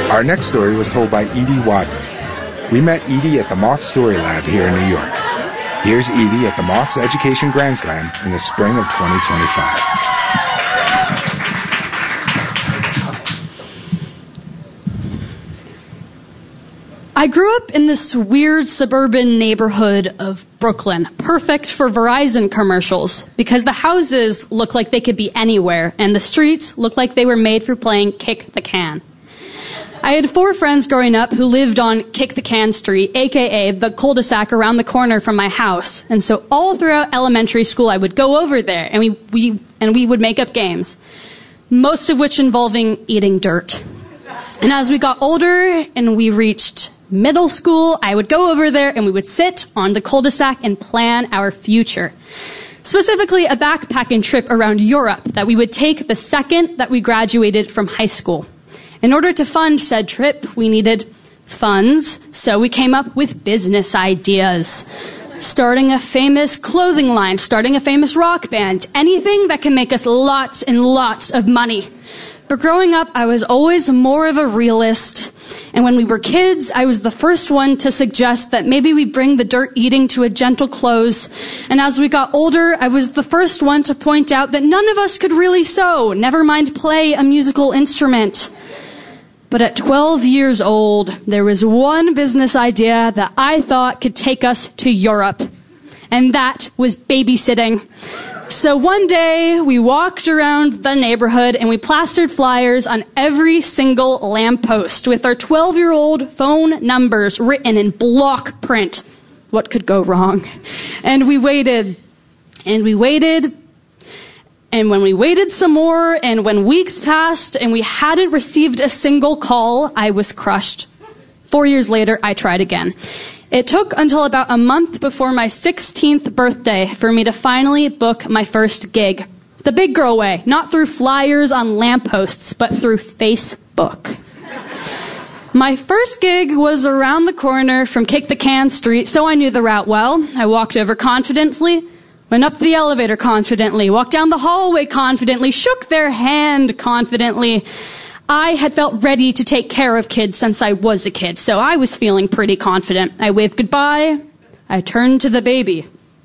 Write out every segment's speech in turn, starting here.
Our next story was told by Edie Wadley. We met Edie at the Moth Story Lab here in New York. Here's Edie at the Moth's Education Grand Slam in the spring of 2025. I grew up in this weird suburban neighborhood of Brooklyn, perfect for Verizon commercials, because the houses look like they could be anywhere, and the streets look like they were made for playing Kick the Can. I had 4 friends growing up who lived on Kick the Can Street, aka the cul-de-sac around the corner from my house. And so all throughout elementary school, I would go over there, and we would make up games, most of which involving eating dirt. And as we got older and we reached middle school, I would go over there and we would sit on the cul-de-sac and plan our future. Specifically, a backpacking trip around Europe that we would take the second that we graduated from high school. In order to fund said trip, we needed funds, so we came up with business ideas. Starting a famous clothing line, starting a famous rock band, anything that can make us lots and lots of money. But growing up, I was always more of a realist. And when we were kids, I was the first one to suggest that maybe we bring the dirt eating to a gentle close. And as we got older, I was the first one to point out that none of us could really sew, never mind play a musical instrument. But at 12 years old, there was one business idea that I thought could take us to Europe. And that was babysitting. So one day, we walked around the neighborhood and we plastered flyers on every single lamppost with our 12-year-old phone numbers written in block print. What could go wrong? And we waited, and we waited, and when we waited some more, and when weeks passed and we hadn't received a single call, I was crushed. 4 years later, I tried again. It took until about a month before my 16th birthday for me to finally book my first gig. The big girl way, not through flyers on lampposts, but through Facebook. My first gig was around the corner from Kick the Can Street, so I knew the route well. I walked over confidently, went up the elevator confidently, walked down the hallway confidently, shook their hand confidently. I had felt ready to take care of kids since I was a kid, so I was feeling pretty confident. I waved goodbye. I turned to the baby.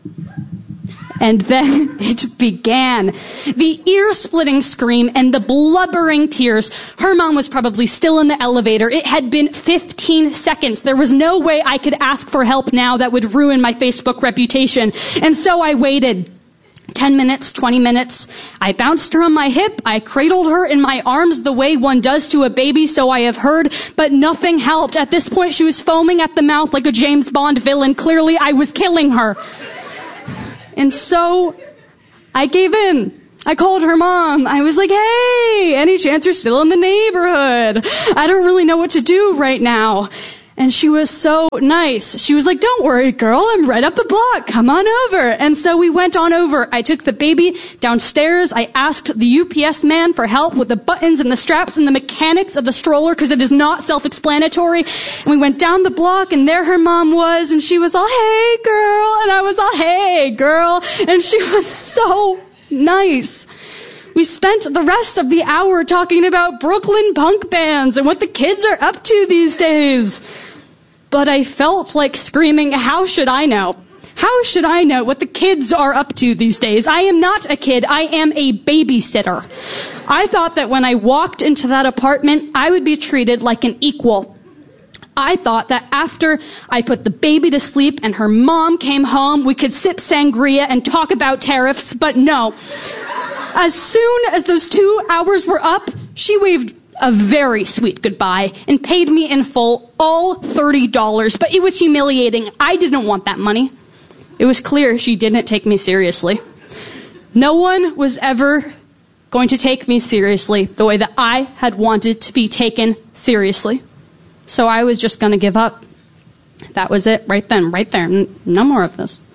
And then it began. The ear-splitting scream and the blubbering tears. Her mom was probably still in the elevator. It had been 15 seconds. There was no way I could ask for help now that would ruin my Facebook reputation. And so I waited. 10 minutes, 20 minutes. I bounced her on my hip. I cradled her in my arms the way one does to a baby, so I have heard, but nothing helped. At this point, she was foaming at the mouth like a James Bond villain. Clearly, I was killing her. And so I gave in. I called her mom. I was like, hey, any chance you're still in the neighborhood? I don't really know what to do right now. And she was so nice. She was like, don't worry, girl, I'm right up the block. Come on over. And so we went on over. I took the baby downstairs. I asked the UPS man for help with the buttons and the straps and the mechanics of the stroller because it is not self-explanatory. And we went down the block and there her mom was and she was all, hey, girl. And I was all, hey, girl. And she was so nice. We spent the rest of the hour talking about Brooklyn punk bands and what the kids are up to these days. But I felt like screaming, how should I know? How should I know what the kids are up to these days? I am not a kid. I am a babysitter. I thought that when I walked into that apartment, I would be treated like an equal. I thought that after I put the baby to sleep and her mom came home, we could sip sangria and talk about tariffs, but no. As soon as those 2 hours were up, she waved a very sweet goodbye and paid me in full, all $30. But it was humiliating. I didn't want that money. It was clear she didn't take me seriously. No one was ever going to take me seriously the way that I had wanted to be taken seriously. So I was just going to give up. That was it right then, right there. No more of this.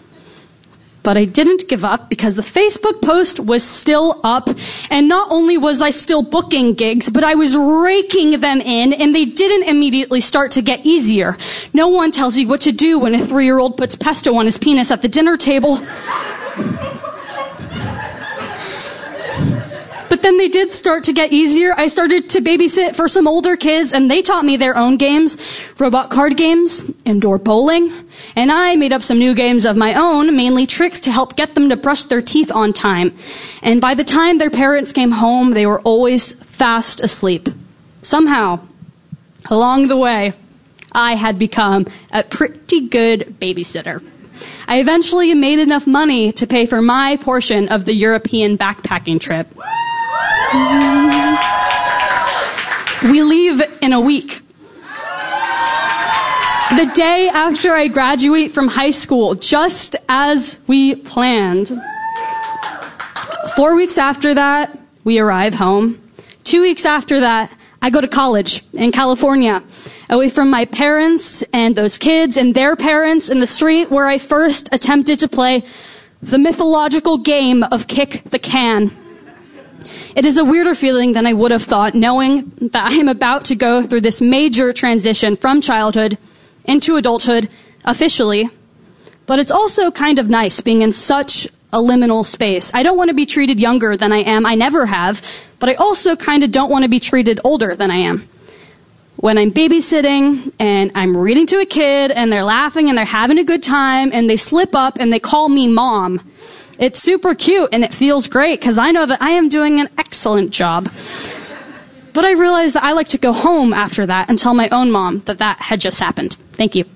But I didn't give up because the Facebook post was still up. And not only was I still booking gigs, but I was raking them in, and they didn't immediately start to get easier. No one tells you what to do when a 3-year-old puts pesto on his penis at the dinner table. But then they did start to get easier. I started to babysit for some older kids, and they taught me their own games, robot card games, indoor bowling, and I made up some new games of my own, mainly tricks to help get them to brush their teeth on time. And by the time their parents came home, they were always fast asleep. Somehow, along the way, I had become a pretty good babysitter. I eventually made enough money to pay for my portion of the European backpacking trip. We leave in a week. The day after I graduate from high school, just as we planned. 4 weeks after that, we arrive home. 2 weeks after that, I go to college in California, away from my parents and those kids and their parents in the street where I first attempted to play the mythological game of kick the can. It is a weirder feeling than I would have thought, knowing that I am about to go through this major transition from childhood into adulthood officially. But it's also kind of nice being in such a liminal space. I don't want to be treated younger than I am. I never have. But I also kind of don't want to be treated older than I am. When I'm babysitting and I'm reading to a kid and they're laughing and they're having a good time and they slip up and they call me mom, it's super cute and it feels great because I know that I am doing an excellent job. But I realized that I like to go home after that and tell my own mom that that had just happened. Thank you.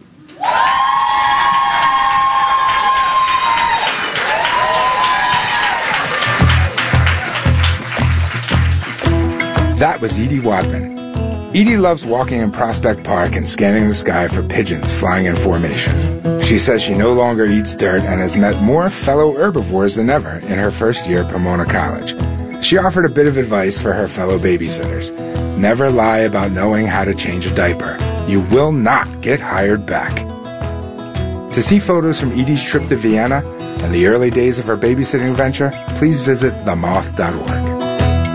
That was Edie Wadman. Edie loves walking in Prospect Park and scanning the sky for pigeons flying in formation. She says she no longer eats dirt and has met more fellow herbivores than ever in her first year at Pomona College. She offered a bit of advice for her fellow babysitters. Never lie about knowing how to change a diaper. You will not get hired back. To see photos from Edie's trip to Vienna and the early days of her babysitting venture, please visit themoth.org.